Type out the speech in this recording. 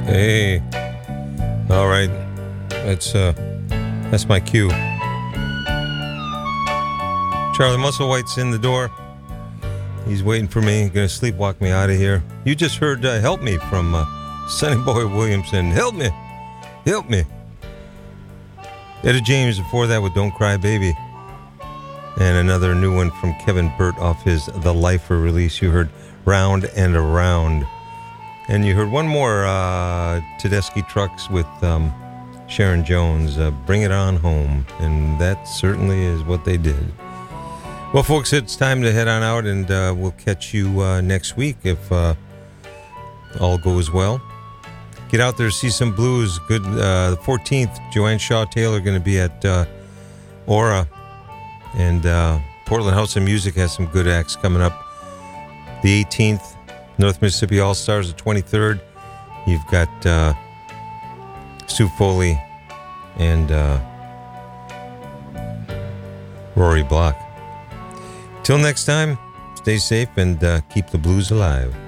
Hey, all right, that's my cue. Charlie Musselwhite's in the door. He's waiting for me. Gonna sleepwalk me out of here. You just heard "Help Me" from Sonny Boy Williamson. Help me, help me. Etta James before that with "Don't Cry Baby," and another new one from Kevin Burt off his The Lifer release. You heard "Round and Around." And you heard one more Tedeschi Trucks with Sharon Jones, Bring It On Home. And that certainly is what they did. Well, folks, it's time to head on out, and we'll catch you next week if all goes well. Get out there, see some blues. Good. The 14th, Joanne Shaw Taylor going to be at Aura. And Portland House of Music has some good acts coming up. The 18th, North Mississippi All-Stars, the 23rd. You've got Sue Foley and Rory Block. Till next time, stay safe and keep the blues alive.